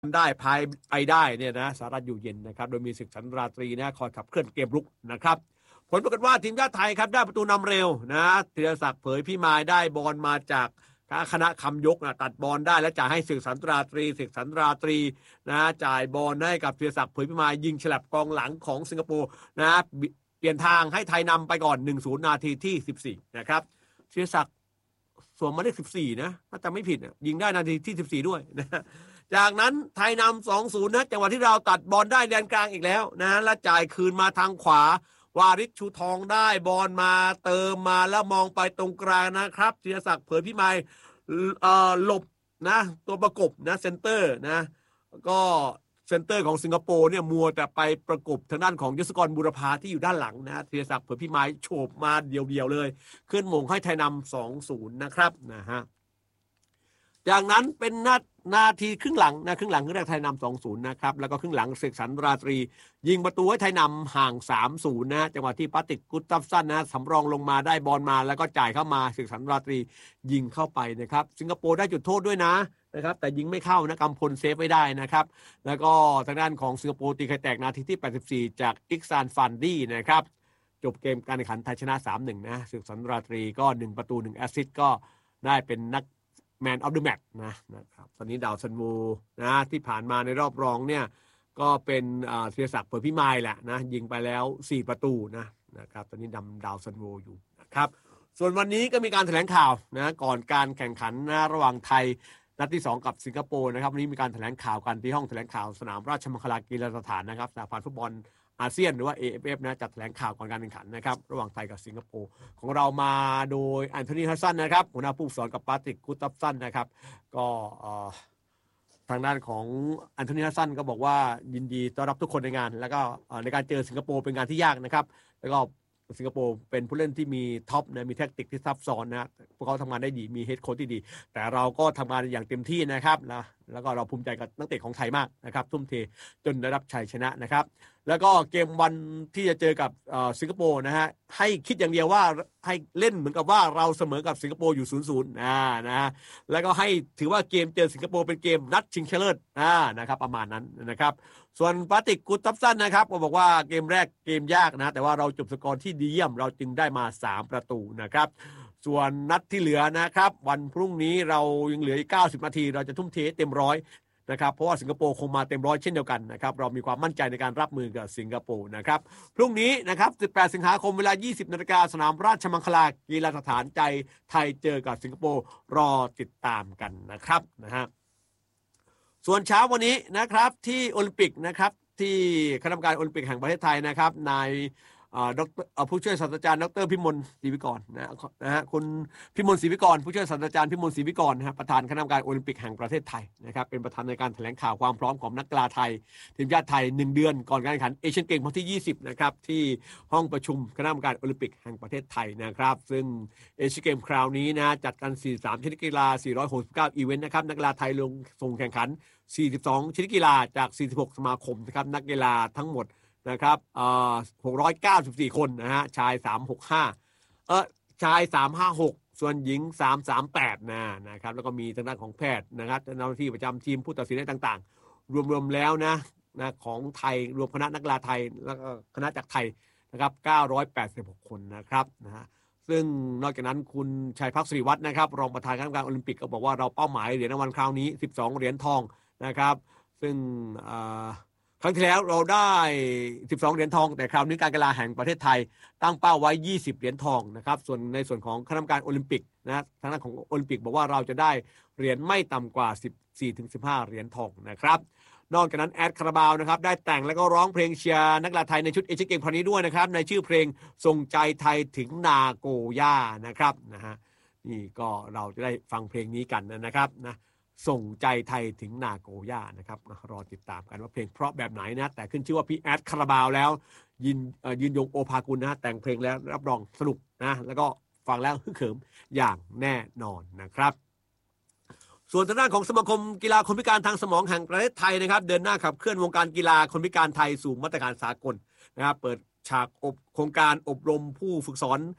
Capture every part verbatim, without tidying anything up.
ได้พายไปได้เนี่ยนะสหรัฐอยู่เย็นนะครับโดยมีศึกสันราตรีนะคอยขับเคลื่อนเกมรุกนะครับผลปรากฏว่าทีมชาติไทยครับได้ประตูนำเร็วนะธีรศักดิ์เผยพิมายได้บอลมาจากคณะคำยกนะตัดบอลได้และจ่ายให้ศึกสันราตรีศึกสันราตรีนะจ่ายบอลให้กับธีรศักดิ์เผยพิมายยิงฉลับกองหลังของสิงคโปร์นะเปลี่ยนทางให้ไทยนำไปก่อน หนึ่งศูนย์ นาทีที่สิบสี่นะครับธีรศักดิ์สวมหมายเลขสิบสี่นะถ้าจำไม่ผิดยิงได้นาทีที่สิบสี่ด้วยนะจากนั้นไทยนำ สองศูนย์ นะจังหวะที่เราตัดบอลได้แดนกลางอีกแล้วนะและจ่ายคืนมาทางขวาวาริชชูทองได้บอลมาเติมมาแล้วมองไปตรงกลางนะครับธีรศักดิ์เผยพิมายเอ่อหลบนะตัวประกบนะเซนเตอร์นะก็เซนเตอร์ของสิงคโปร์เนี่ยมัวแต่ไปประกบทางด้านของยศกรบุรพาที่อยู่ด้านหลังนะธีรศักดิ์เผยพิมายโฉบมาเดี่ยวๆเลยขึ้นมงให้ไทยนำ สองศูนย์ นะครับนะฮะจากนั้นเป็นนานาทีครึ่งหลังนะครึ่งหลังครึ่งแรกไทยนำ สองศูนย์ นะครับแล้วก็ครึ่งหลังศึกสันราตรียิงประตูให้ไทยนำห่าง สามศูนย์ นะจังหวะที่ปาติกกุตตัฟซันนะสำรองลงมาได้บอลมาแล้วก็จ่ายเข้ามาศึกสันราตรียิงเข้าไปนะครับสิงคโปร์ได้จุดโทษด้วยนะนะครับแต่ยิงไม่เข้านะกำพลเซฟไว้ได้นะครับแล้วก็ทางด้านของสิงคโปร์ตีไข่แตกนาทีที่แปดสิบสี่จากอิกซานฟันดี้นะครับจบเกมการแข่งขันไทยชนะ สามหนึ่ง นะศึกสันราตรีก็หนึ่งประตูหนึ่งแอสซิสต์ก็ได้เป็นนักแมนออฟเดอะแมตช์นะนะครับตอนนี้ดาวซันโวนะที่ผ่านมาในรอบรองเนี่ยก็เป็นธีรศักดิ์เผยพิมายแหละนะยิงไปแล้วสี่ประตูนะนะครับตอนนี้ดำดาวซันโวอยู่นะครับส่วนวันนี้ก็มีการแถลงข่าวนะก่อนการแข่งขันนะระหว่างไทยนัดที่สองกับสิงคโปร์นะครับวันนี้มีการแถลงข่าวกันที่ห้องแถลงข่าวสนามราชมังคลากีฬาสถานนะครับสหพันธ์ฟุตบอลอาเซียนหรือว่า เอ เอฟ เอฟ นะจัดแถลงข่าวก่อนการแข่งขันนะครับระหว่างไทยกับสิงคโปร์ของเรามาโดยแอนโทนี ฮัสซันนะครับหัวหน้าผู้ฝึกสอนกับปาตริก กุตตัฟซันนะครับก็ทางด้านของแอนโทนี ฮัสซันก็บอกว่ายินดีต้อนรับทุกคนในงานแล้วก็ในการเจอสิงคโปร์เป็นงานที่ยากนะครับแล้วก็สิงคโปร์เป็นผู้เล่นที่มีท็อปนะมีแทคติกที่ซับซ้อนนะพวกเขาทำงานได้ดีมีเฮดโค้ชที่ดีแต่เราก็ทำงานอย่างเต็มที่นะครับนะแล้วก็เราภูมิใจกับนักเตะของไทยมากนะครับทุ่มเทจนได้รับชัยชนะนะครับแล้วก็เกมวันที่จะเจอกับสิงคโปร์นะฮะให้คิดอย่างเดียวว่าให้เล่นเหมือนกับว่าเราเสมอกับสิงคโปร์อยู่ ศูนย์ศูนย์ นะนะฮะแล้วก็ให้ถือว่าเกมเจอสิงคโปร์เป็นเกมนัดชิงชนะเลิศอ่านะครับประมาณนั้นนะครับส่วนปาติก กุตตัฟซันนะครับก็บอกว่าเกมแรกเกมยากนะแต่ว่าเราจบสกอร์ที่ดีเยี่ยมเราจึงได้มาสามประตูนะครับส่วนนัดที่เหลือนะครับวันพรุ่งนี้เรายังเหลืออีกเก้าสิบนาทีเราจะทุ่มเทเต็มร้อยนะครับเพราะว่าสิงคโปร์คงมาเต็มร้อยเช่นเดียวกันนะครับเรามีความมั่นใจในการรับมือกับสิงคโปร์นะครับพรุ่งนี้นะครับสิบแปดสิงหาคมเวลา ยี่สิบนาฬิกาสนามราชมังคลากีฬาสถานใจไทยเจอกับสิงคโปร์รอติดตามกันนะครับนะฮะส่วนเช้าวันนี้นะครับที่โอลิมปิกนะครับที่คณะกรรมการโอลิมปิกแห่งประเทศไทยนะครับนายดรผู้ช่วยศาสตราจารย์ดรพิมลศรีวิกรนะนะฮะคุณพิมลศรีวิกรผู้ช่วยศาสตราจารย์พิมลศรีวิกรนะฮะประธานคณะกรรมการโอลิมปิกแห่งประเทศไทยนะครับเป็นประธานในการแถลงข่าวความพร้อมของนักกีฬาไทยทีมชาติไทยหนึ่งเดือนก่อนการแข่งขันเอเชียนเกมส์ครั้งที่ยี่สิบนะครับที่ห้องประชุมคณะกรรมการโอลิมปิกแห่งประเทศไทยนะครับซึ่งเอเชียนเกมส์คราวนี้นะจัดกันสี่สิบสามชนิดกีฬาสี่ร้อยหกสิบเก้าอีเวนต์นะครับนักกีฬาไทยลงส่งแข่งขันสี่สิบสองชนิดกีฬาจากสี่สิบหกสมาคมนะครับนักกีฬาทั้งหมดนะครับเอ่อหกร้อยเก้าสิบสี่คนนะฮะชายสามร้อยหกสิบห้าเอ่อชายสามร้อยห้าสิบหกส่วนหญิงสามร้อยสามสิบแปดนะนะครับแล้วก็มีทางด้านของแพทย์นะครับเจ้าหน้าที่ประจำทีมผู้ตัดสินต่างๆรวมๆแล้วนะนะของไทยรวมคณะนักกีฬาไทยแล้วก็คณะจากไทยนะครับเก้าร้อยแปดสิบหกคนนะครับนะฮะซึ่งนอกจากนั้นคุณชัยภักดิ์สิริวัฒน์นะครับรองประธานคณะกรรมการโอลิมปิกก็บอกว่าเราเป้าหมายเหรียญรางวัลคราวนี้สิบสองเหรียญทองนะครับซึ่งครั้งที่แล้วเราได้สิบสองเหรียญทองแต่คราวนี้การกีฬาแห่งประเทศไทยตั้งเป้าไว้ยี่สิบเหรียญทองนะครับส่วนในส่วนของคณะกรรมการโอลิมปิกนะทางด้านของโอลิมปิกบอกว่าเราจะได้เหรียญไม่ต่ำกว่าสิบสี่ถึงสิบห้าเหรียญทองนะครับนอกจากนั้นแอดคาราบาวนะครับได้แต่งแล้วก็ร้องเพลงเชียร์นักกีฬาไทยในชุดเอเชียนเกมส์ครั้งนี้ด้วยนะครับในชื่อเพลงส่งใจไทยถึงนาโกย่านะครับนะฮะนี่ก็เราจะได้ฟังเพลงนี้กันนะครับนะส่งใจไทยถึงนาโกย่านะครับรอติดตามกันว่าเพลงเพราะแบบไหนนะแต่ขึ้นชื่อว่าพี่แอดคาราบาวแล้วยินยืนยงโอภากุลนะแต่งเพลงแล้วรับรองสนุกนะแล้วก็ฟังแล้วฮึกเหิมอย่างแน่นอนนะครับส่วนทางด้านของสมาคมกีฬาคนพิการทางสมองแห่งประเทศไทยนะครับเดินหน้าขับเคลื่อนวงการกีฬาคนพิการไทยสู่มาตรฐานสากลนะครับเปิดฉากอบโครงการอบรมผู้ฝึกสอน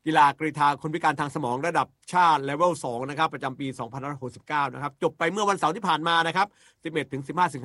กีฬากรีฑาคนพิการทางสมองระดับชาติเลเวลสองนะครับประจำปีสองพันห้าร้อยหกสิบเก้านะครับจบไปเมื่อวันเสาร์ที่ผ่านมานะครับสิบเอ็ดถึงสิบห้าสิงหา